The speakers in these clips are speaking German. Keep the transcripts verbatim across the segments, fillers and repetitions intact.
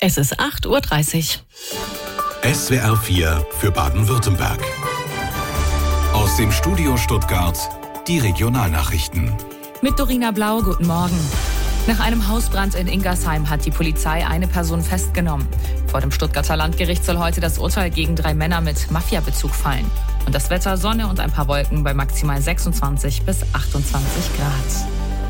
Es ist acht Uhr dreißig. S W R vier für Baden-Württemberg. Aus dem Studio Stuttgart die Regionalnachrichten. Mit Dorina Blau, guten Morgen. Nach einem Hausbrand in Ingersheim hat die Polizei eine Person festgenommen. Vor dem Stuttgarter Landgericht soll heute das Urteil gegen drei Männer mit Mafiabezug fallen. Und das Wetter, Sonne und ein paar Wolken bei maximal sechsundzwanzig bis achtundzwanzig Grad.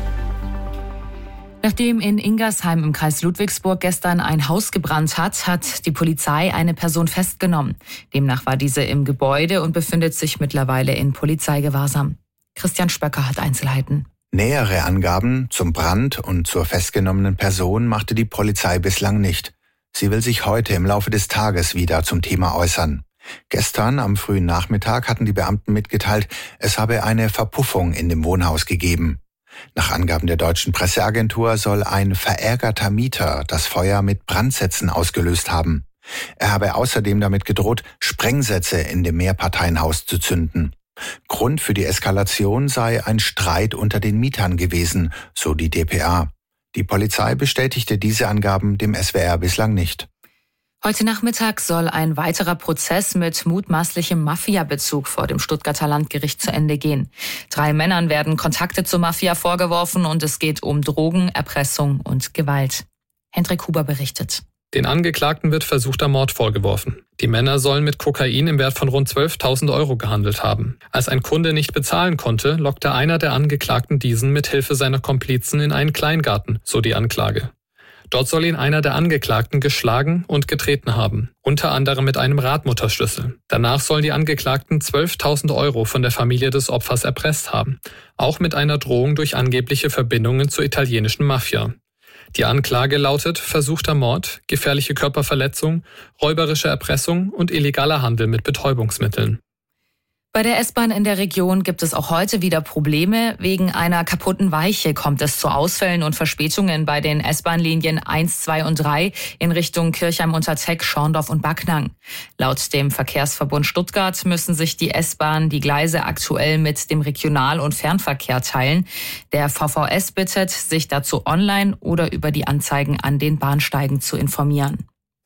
Nachdem in Ingersheim im Kreis Ludwigsburg gestern ein Haus gebrannt hat, hat die Polizei eine Person festgenommen. Demnach war diese im Gebäude und befindet sich mittlerweile in Polizeigewahrsam. Christian Spöcker hat Einzelheiten. Nähere Angaben zum Brand und zur festgenommenen Person machte die Polizei bislang nicht. Sie will sich heute im Laufe des Tages wieder zum Thema äußern. Gestern am frühen Nachmittag hatten die Beamten mitgeteilt, es habe eine Verpuffung in dem Wohnhaus gegeben. Nach Angaben der deutschen Presseagentur soll ein verärgerter Mieter das Feuer mit Brandsätzen ausgelöst haben. Er habe außerdem damit gedroht, Sprengsätze in dem Mehrparteienhaus zu zünden. Grund für die Eskalation sei ein Streit unter den Mietern gewesen, so die d p a. Die Polizei bestätigte diese Angaben dem S W R bislang nicht. Heute Nachmittag soll ein weiterer Prozess mit mutmaßlichem Mafia-Bezug vor dem Stuttgarter Landgericht zu Ende gehen. Drei Männern werden Kontakte zur Mafia vorgeworfen und es geht um Drogen, Erpressung und Gewalt. Hendrik Huber berichtet. Den Angeklagten wird versuchter Mord vorgeworfen. Die Männer sollen mit Kokain im Wert von rund zwölftausend Euro gehandelt haben. Als ein Kunde nicht bezahlen konnte, lockte einer der Angeklagten diesen mit Hilfe seiner Komplizen in einen Kleingarten, so die Anklage. Dort soll ihn einer der Angeklagten geschlagen und getreten haben, unter anderem mit einem Radmutterschlüssel. Danach sollen die Angeklagten zwölftausend Euro von der Familie des Opfers erpresst haben, auch mit einer Drohung durch angebliche Verbindungen zur italienischen Mafia. Die Anklage lautet versuchter Mord, gefährliche Körperverletzung, räuberische Erpressung und illegaler Handel mit Betäubungsmitteln. Bei der S-Bahn in der Region gibt es auch heute wieder Probleme. Wegen einer kaputten Weiche kommt es zu Ausfällen und Verspätungen bei den S-Bahn-Linien eins, zwei und drei in Richtung Kirchheim-Unterteck, Schorndorf und Backnang. Laut dem Verkehrsverbund Stuttgart müssen sich die S-Bahn die Gleise aktuell mit dem Regional- und Fernverkehr teilen. Der V V S bittet, sich dazu online oder über die Anzeigen an den Bahnsteigen zu informieren.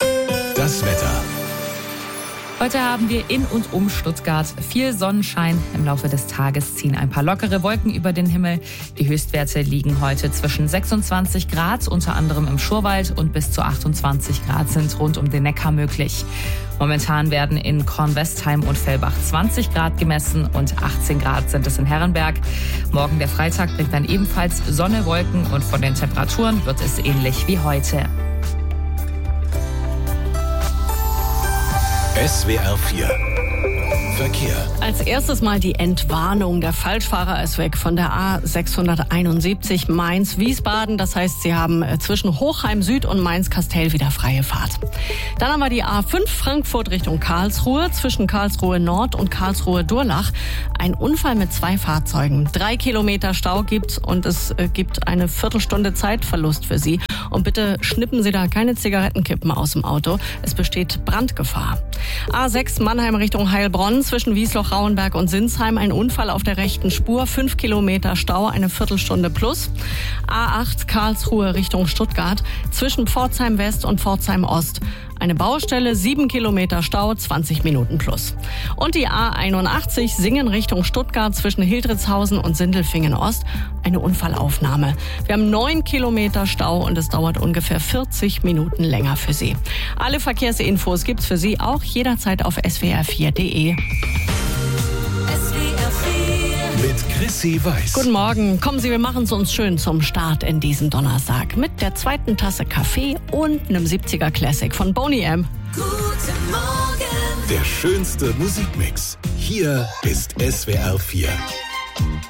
Das Wetter. Heute haben wir in und um Stuttgart viel Sonnenschein. Im Laufe des Tages ziehen ein paar lockere Wolken über den Himmel. Die Höchstwerte liegen heute zwischen sechsundzwanzig Grad, unter anderem im Schurwald, und bis zu achtundzwanzig Grad sind rund um den Neckar möglich. Momentan werden in Kornwestheim und Fellbach zwanzig Grad gemessen und achtzehn Grad sind es in Herrenberg. Morgen der Freitag bringt dann ebenfalls Sonne, Wolken und von den Temperaturen wird es ähnlich wie heute. S W R vier Verkehr. Als erstes mal die Entwarnung. Der Falschfahrer ist weg von der A sechshunderteinundsiebzig Mainz-Wiesbaden. Das heißt, Sie haben zwischen Hochheim Süd und Mainz-Kastel wieder freie Fahrt. Dann haben wir die A fünf Frankfurt Richtung Karlsruhe. Zwischen Karlsruhe Nord und Karlsruhe Durlach. Ein Unfall mit zwei Fahrzeugen. Drei Kilometer Stau gibt's und es gibt eine Viertelstunde Zeitverlust für Sie. Und bitte schnippen Sie da keine Zigarettenkippen aus dem Auto. Es besteht Brandgefahr. A sechs Mannheim Richtung Heilbronn. Zwischen Wiesloch-Rauenberg und Sinsheim ein Unfall auf der rechten Spur. Fünf Kilometer Stau, eine Viertelstunde plus. A acht Karlsruhe Richtung Stuttgart. Zwischen Pforzheim West und Pforzheim Ost. Eine Baustelle, sieben Kilometer Stau, zwanzig Minuten plus. Und die A einundachtzig Singen Richtung Stuttgart zwischen Hildritzhausen und Sindelfingen Ost. Eine Unfallaufnahme. Wir haben neun Kilometer Stau und es dauert ungefähr vierzig Minuten länger für Sie. Alle Verkehrsinfos gibt's für Sie auch jederzeit auf s w r vier punkt d e. Mit Chrissy Weiß. Guten Morgen. Kommen Sie, wir machen es uns schön zum Start in diesen Donnerstag. Mit der zweiten Tasse Kaffee und einem siebziger Classic von Boney M. Guten Morgen. Der schönste Musikmix. Hier ist S W R vier.